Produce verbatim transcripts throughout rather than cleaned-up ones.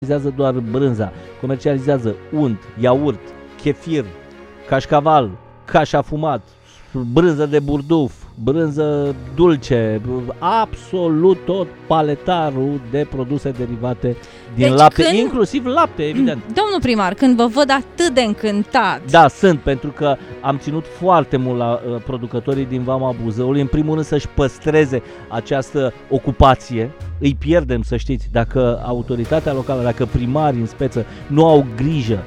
comercializează doar brânza, comercializează unt, iaurt, chefir, cașcaval, caș afumat, brânză de burduf, brânză dulce, absolut tot paletarul de produse derivate din deci lapte, când... inclusiv lapte, evident. Domnul primar, când vă văd atât de încântat... Da, sunt, pentru că am ținut foarte mult la uh, producătorii din Vama Buzăului, în primul rând să-și păstreze această ocupație. Îi pierdem, să știți, dacă autoritatea locală, dacă primarii în speță nu au grijă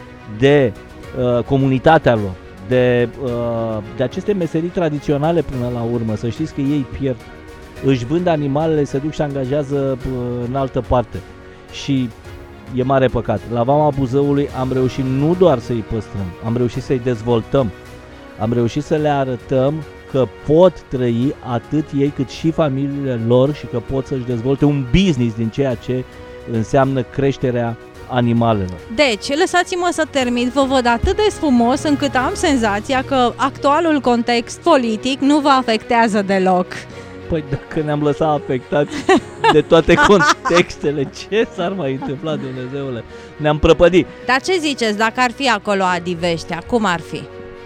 de uh, comunitatea lor, de, uh, de aceste meserii tradiționale până la urmă, să știți că ei pierd, își vând animalele, se duc și angajează uh, în altă parte și e mare păcat. La Vama Buzăului am reușit nu doar să-i păstrăm, am reușit să-i dezvoltăm, am reușit să le arătăm că pot trăi atât ei cât și familiile lor și că pot să-și dezvolte un business din ceea ce înseamnă creșterea animalelor. Deci, lăsați-mă să termin. Vă văd atât de frumos încât am senzația că actualul context politic nu vă afectează deloc. Păi dacă ne-am lăsat afectați de toate contextele, ce s-ar mai întâmpla, Dumnezeule? Ne-am prăpădit. Dar ce ziceți, dacă ar fi acolo Adiveștea, cum ar fi?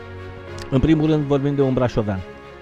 În primul rând vorbim de un brașovean.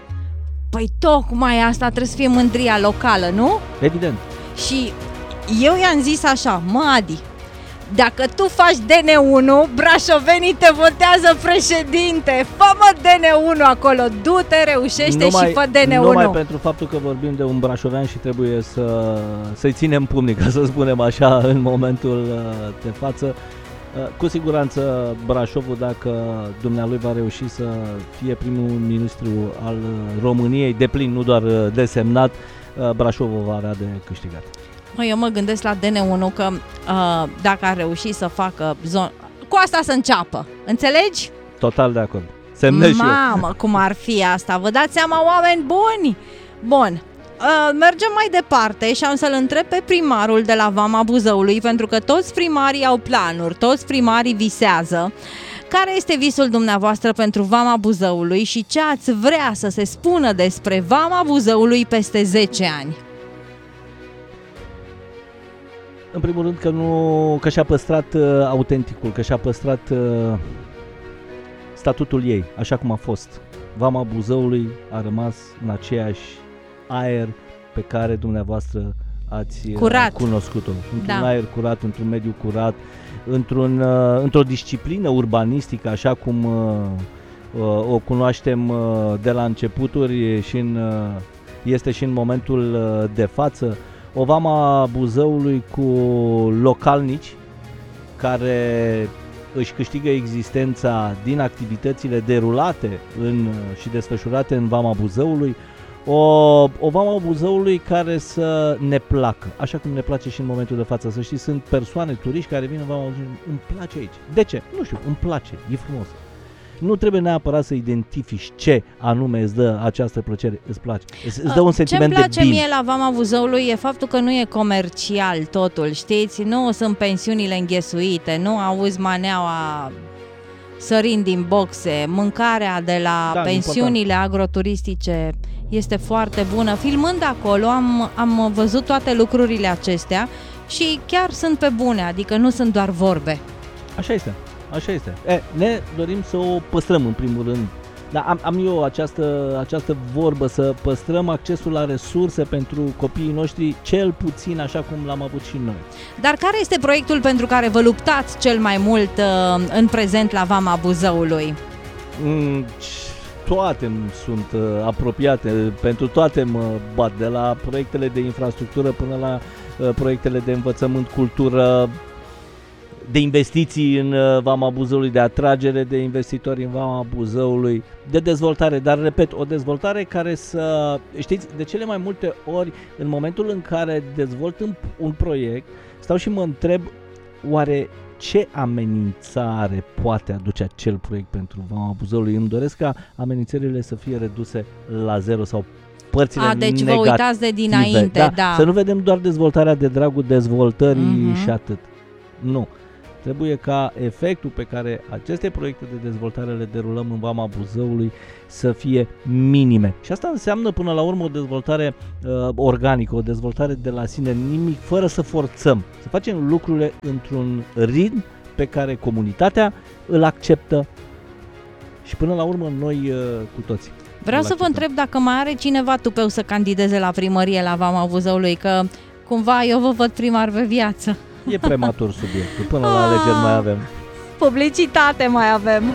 Păi tocmai asta trebuie să fie mândria locală, nu? Evident. Și eu i-am zis așa, mă Adi, dacă tu faci D N unu, brașovenii te votează președinte. Fă-mă D N unu acolo, du-te, reușește numai, și fă D N unu. Numai pentru faptul că vorbim de un brașovean și trebuie să, să-i ținem pumnii, ca să spunem așa, în momentul de față. Cu siguranță Brașovul, dacă dumnealui va reuși să fie primul ministru al României, de plin, nu doar desemnat, Brașovul va avea de câștigat. Eu mă gândesc la D N unu că uh, dacă ar reuși să facă zon... cu asta să înceapă, înțelegi? Total de acord. Semnez și eu. Mamă, cum ar fi asta, vă dați seama, oameni buni? Bun, uh, mergem mai departe și am să-l întreb pe primarul de la Vama Buzăului, pentru că toți primarii au planuri, toți primarii visează. Care este visul dumneavoastră pentru Vama Buzăului și ce ați vrea să se spună despre Vama Buzăului peste zece ani? În primul rând că, nu, că și-a păstrat uh, autenticul, că și-a păstrat uh, statutul ei, așa cum a fost. Vama Buzăului a rămas în aceeași aer pe care dumneavoastră ați uh, cunoscut-o. Într-un da. aer curat, într-un mediu curat, într-un, uh, într-o disciplină urbanistică, așa cum uh, uh, o cunoaștem uh, de la începuturi și în, uh, este și în momentul uh, de față. O Vama Buzăului cu localnici care își câștigă existența din activitățile derulate în, și desfășurate în Vama Buzăului. O, o Vama Buzăului care să ne placă, așa cum ne place și în momentul de față. Să știți, sunt persoane, turiști care vin în Vama Buzăului, îmi place aici. De ce? Nu știu, îmi place, e frumos. Nu trebuie neapărat să identifici ce anume îți dă această plăcere, îți place, îți dă un sentiment de bine. Ce-mi place mie la Vama Buzăului e faptul că nu e comercial totul, știți? Nu sunt pensiunile înghesuite, nu auzi maneaua sărind din boxe, mâncarea de la da, pensiunile agroturistice este foarte bună. Filmând acolo am, am văzut toate lucrurile acestea și chiar sunt pe bune, adică nu sunt doar vorbe. Așa este. Așa este. E, ne dorim să o păstrăm în primul rând. Dar am, am eu această, această vorbă să păstrăm accesul la resurse pentru copiii noștri, cel puțin așa cum l-am avut și noi. Dar care este proiectul pentru care vă luptați cel mai mult uh, în prezent la Vama Buzăului? Mm, toate sunt uh, apropiate, pentru toate mă bat, de la proiectele de infrastructură până la uh, proiectele de învățământ, cultură, de investiții în Vama Buzăului, de atragere de investitori în Vama Buzăului, de dezvoltare, dar repet, o dezvoltare care să, știți, de cele mai multe ori, în momentul în care dezvolt un, un proiect, stau și mă întreb, oare ce amenințare poate aduce acel proiect pentru Vama Buzăului? Îmi doresc ca amenințările să fie reduse la zero sau părțile A, deci negative. vă uitați de dinainte, da, da. Să nu vedem doar dezvoltarea de dragul dezvoltării uh-huh. și atât. Nu. Trebuie ca efectul pe care aceste proiecte de dezvoltare le derulăm în Vama Buzăului să fie minime. Și asta înseamnă până la urmă o dezvoltare uh, organică, o dezvoltare de la sine, nimic, fără să forțăm. Să facem lucrurile într-un ritm pe care comunitatea îl acceptă și până la urmă noi uh, cu toții. Vreau să vă întreb dacă mai are cineva tupeu să candideze la primărie la Vama Buzăului, că cumva eu vă văd primar pe viață. E prematur subiectul, până la alegeri mai avem. Publicitate mai avem.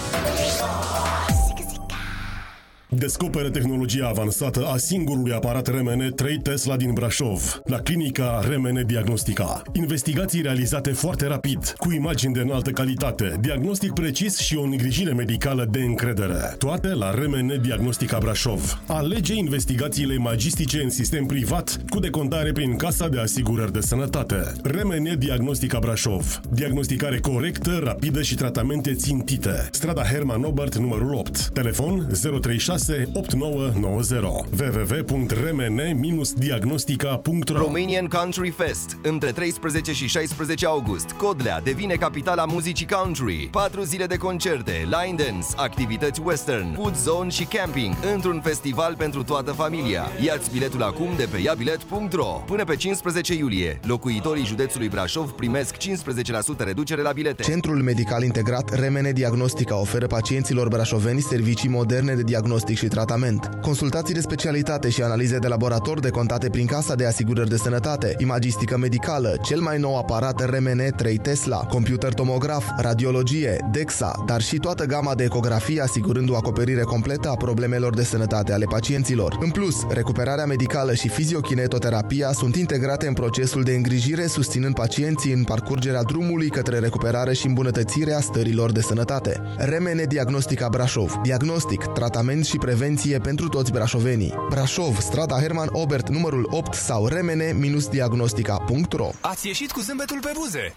Descoperă tehnologia avansată a singurului aparat R M N trei Tesla din Brașov, la clinica R M N Diagnostica. Investigații realizate foarte rapid, cu imagini de înaltă calitate, diagnostic precis și o îngrijire medicală de încredere. Toate la R M N Diagnostica Brașov. Alege investigațiile magistice în sistem privat, cu decontare prin Casa de Asigurări de Sănătate. R M N Diagnostica Brașov. Diagnosticare corectă, rapidă și tratamente țintite. Strada Herman Obert, numărul opt. Telefon zero trei șase opt nouă nouă zero. w w w punct r m n diagnostica punct r o. Romanian Country Fest. Între treisprezece și șaisprezece august, Codlea devine capitala muzicii country. Patru zile de concerte, line dance, activități western, food zone și camping, într-un festival pentru toată familia. Ia-ți biletul acum de pe iabilet punct r o. Până pe cincisprezece iulie, locuitorii județului Brașov primesc cincisprezece la sută reducere la bilete. Centrul Medical Integrat R M N Diagnostica oferă pacienților brașoveni servicii moderne de diagnostic și tratament, consultații de specialitate și analize de laborator decontate prin Casa de Asigurări de Sănătate, imagistică medicală, cel mai nou aparat R M N trei Tesla, computer tomograf, radiologie, D E X A, dar și toată gama de ecografie, asigurând o acoperire completă a problemelor de sănătate ale pacienților. În plus, recuperarea medicală și fiziokinetoterapia sunt integrate în procesul de îngrijire, susținând pacienții în parcurgerea drumului către recuperare și îmbunătățirea stărilor de sănătate. R M N Diagnostica Brașov. Diagnostic, tratament și prevenție pentru toți brașovenii. Brașov, strada Herman Obert, numărul opt sau r m n diagnostica punct r o. Ați ieșit cu zâmbetul pe buze.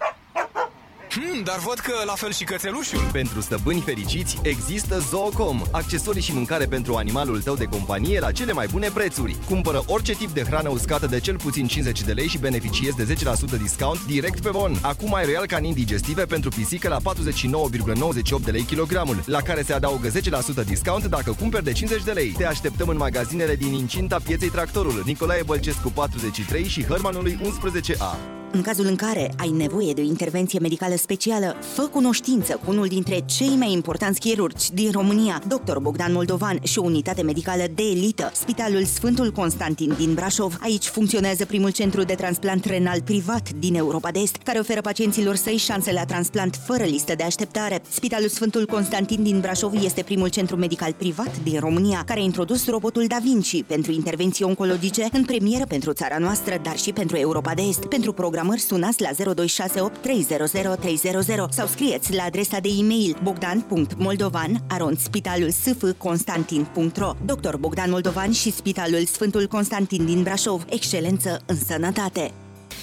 Hmm, dar văd că la fel și cățelușul. Pentru stăpâni fericiți există Zoocom, accesorii și mâncare pentru animalul tău de companie la cele mai bune prețuri. Cumpără orice tip de hrană uscată de cel puțin cincizeci de lei și beneficiezi de zece la sută discount direct pe bon. Acum ai Royal Canin digestive pentru pisică la patruzeci și nouă virgulă nouăzeci și opt de lei kilogramul, la care se adaugă zece la sută discount dacă cumperi de cincizeci de lei. Te așteptăm în magazinele din incinta pieței Tractorul, Nicolae Bălcescu patruzeci și trei și Hărmanului unsprezece A. În cazul în care ai nevoie de o intervenție medicală specială, fă cunoștință cu unul dintre cei mai importanți chirurgi din România, doctor Bogdan Moldovan și o unitate medicală de elită, Spitalul Sfântul Constantin din Brașov. Aici funcționează primul centru de transplant renal privat din Europa de Est, care oferă pacienților săi șanse la transplant fără listă de așteptare. Spitalul Sfântul Constantin din Brașov este primul centru medical privat din România, care a introdus robotul Da Vinci pentru intervenții oncologice în premieră pentru țara noastră, dar și pentru Europa de Est. Pentru program sunați la zero doi șase opt trei zero zero trei zero zero sau scrieți la adresa de e-mail bogdan punct moldovan arond spitalul s f constantin punct r o. doctor Bogdan Moldovan și Spitalul Sfântul Constantin din Brașov. Excelență în sănătate.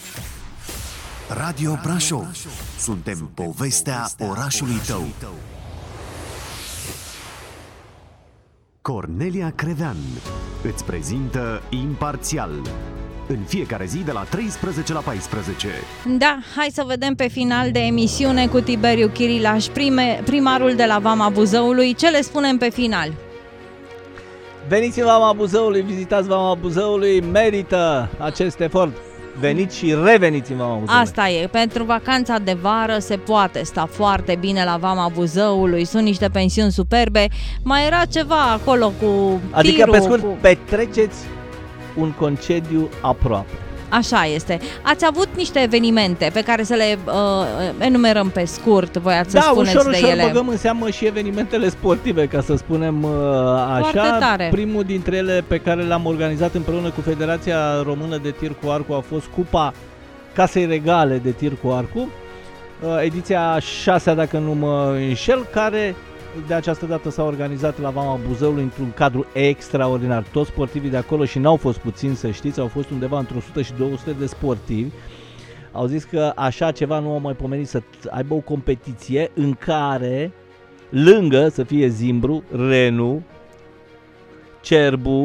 Radio Brașov. Suntem povestea orașului tău. Cornelia Crevean îți prezintă Imparțial. În fiecare zi de la treisprezece la paisprezece. Da, hai să vedem pe final de emisiune cu Tiberiu Chirilaș, prime, primarul de la Vama Buzăului. Ce le spunem pe final? Veniți în Vama Buzăului, vizitați Vama Buzăului, merită acest efort. Veniți și reveniți în Vama Buzăului. Asta e, pentru vacanța de vară se poate sta foarte bine la Vama Buzăului, sunt niște pensiuni superbe. Mai era ceva acolo cu Adică, tirul, pe scurt, cu... petreceți un concediu aproape. Așa este. Ați avut niște evenimente pe care să le uh, enumerăm pe scurt, voiați să da, spuneți ușor, de ușor ele. băgăm în seamă și evenimentele sportive, ca să spunem uh, așa. Foarte tare. Primul dintre ele pe care l-am organizat împreună cu Federația Română de Tir cu Arcul a fost Cupa Casei Regale de Tir cu Arcul, uh, ediția a șasea, dacă nu mă înșel, care de această dată s-a organizat la Vama Buzăului într-un cadru extraordinar. Toți sportivii de acolo, și n-au fost puțini, să știți, au fost undeva între o sută și două sute de sportivi. Au zis că așa ceva nu au mai pomenit, să aibă o competiție în care, lângă să fie Zimbru, Renu, Cerbu,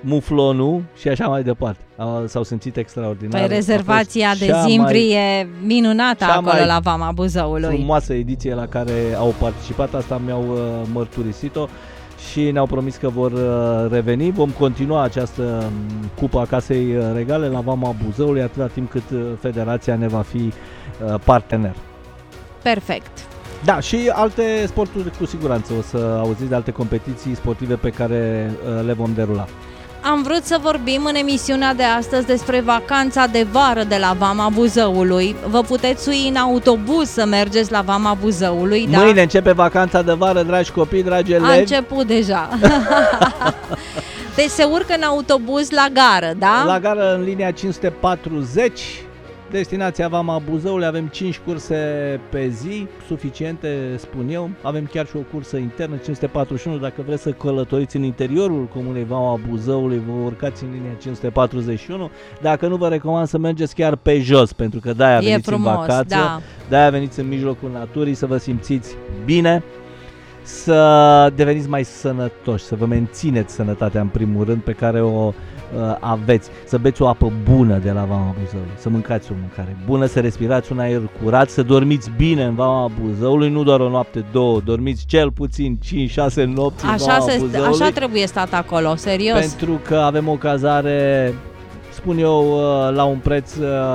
muflonul și așa mai departe. S-au simțit extraordinar. Păi rezervația de Zimbri e minunată acolo la Vama Buzăului. Frumoasă ediție la care au participat, asta mi-au uh, mărturisit-o și ne-au promis că vor uh, reveni. Vom continua această cupă a Casei Regale la Vama Buzăului atâta timp cât uh, federația ne va fi uh, partener. Perfect. Da, și alte sporturi cu siguranță. O să auziți de alte competiții sportive pe care uh, le vom derula. Am vrut să vorbim în emisiunea de astăzi despre vacanța de vară de la Vama Buzăului. Vă puteți sui în autobuz să mergeți la Vama Buzăului. Mâine da? începe vacanța de vară, dragi copii, dragi elevi. A început deja. Deci se urcă în autobuz la gară, da? La gară în linia cinci sute patruzeci. Destinația Vama Buzăului, avem cinci curse pe zi, suficiente, spun eu. Avem chiar și o cursă internă, cinci sute patruzeci și unu, dacă vreți să călătoriți în interiorul comunei Vama Buzăului, vă urcați în linia cinci sute patruzeci și unu. Dacă nu, vă recomand să mergeți chiar pe jos, pentru că de-aia e veniți frumos, în vacanță, da. de-aia veniți în mijlocul naturii, să vă simțiți bine, să deveniți mai sănătoși, să vă mențineți sănătatea în primul rând pe care o uh, aveți, să beți o apă bună de la Vama Buzăului, să mâncați o mâncare bună, să respirați un aer curat, să dormiți bine în Vama Buzăului, nu doar o noapte, două, dormiți cel puțin cinci șase nopți așa în Vama se, Buzăului. Așa trebuie stat acolo, serios. Pentru că avem o cazare, spun eu, la un preț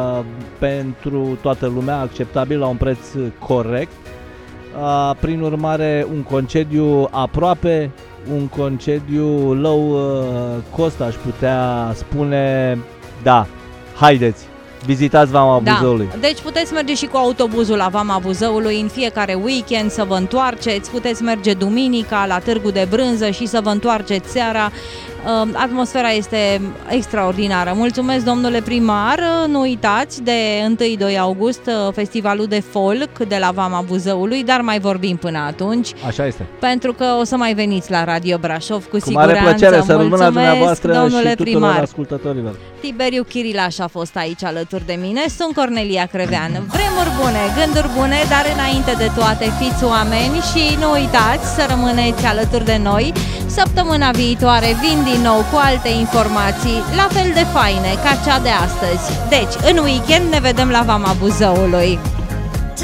pentru toată lumea, acceptabil, la un preț corect. Prin urmare, un concediu aproape, un concediu low cost, aș putea spune. Da, haideți, vizitați Vama da. Buzăului. Deci puteți merge și cu autobuzul la Vama Buzăului în fiecare weekend să vă întoarceți, puteți merge duminica la Târgu de Brânză și să vă întoarceți seara. Atmosfera este extraordinară. Mulțumesc, domnule primar. Nu uitați de întâi doi august festivalul de folk de la Vama Buzăului, dar mai vorbim până atunci. Așa este. Pentru că o să mai veniți la Radio Brașov cu, cu siguranță. Cu mare plăcere, să rămână dumneavoastră domnule și tuturor primar. ascultătorilor. Tiberiu Chirilaș a fost aici alături de mine. Sunt Cornelia Crevean. Vremuri bune, gânduri bune, dar înainte de toate fiți oameni și nu uitați să rămâneți alături de noi. Săptămâna viitoare vin din nou cu alte informații la fel de faine ca cea de astăzi. Deci, în weekend ne vedem la Vama Buzăului.